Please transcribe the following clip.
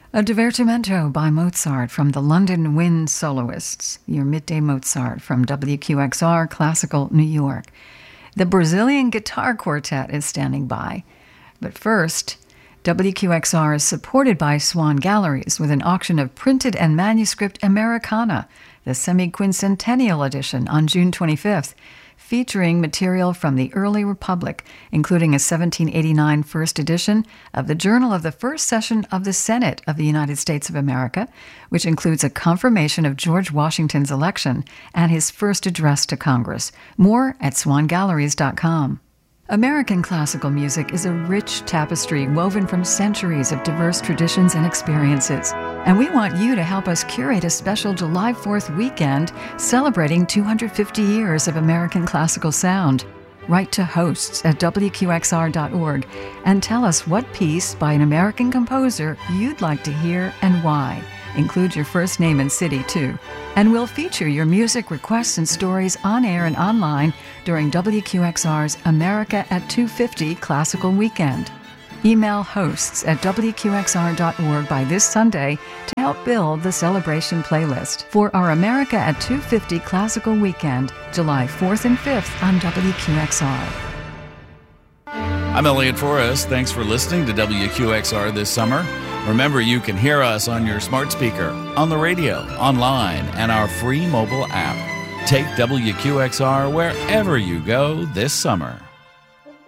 A Divertimento by Mozart from the London Wind Soloists, your midday Mozart from WQXR Classical New York. The Brazilian Guitar Quartet is standing by. But first, WQXR is supported by Swan Galleries with an auction of printed and manuscript Americana, the semi-quincentennial edition on June 25th, featuring material from the early Republic, including a 1789 first edition of the Journal of the First Session of the Senate of the United States of America, which includes a confirmation of George Washington's election and his first address to Congress. More at swangalleries.com. American classical music is a rich tapestry woven from centuries of diverse traditions and experiences. And we want you to help us curate a special July 4th weekend celebrating 250 years of American classical sound. Write to hosts at WQXR.org and tell us what piece by an American composer you'd like to hear and why. Include your first name and city, too. And we'll feature your music requests and stories on air and online during WQXR's America at 250 Classical Weekend. Email hosts at WQXR.org by this Sunday to help build the celebration playlist for our America at 250 Classical Weekend, July 4th and 5th on WQXR. I'm Elliot Forrest. Thanks for listening to WQXR this summer. Remember, you can hear us on your smart speaker, on the radio, online, and our free mobile app. Take WQXR wherever you go this summer.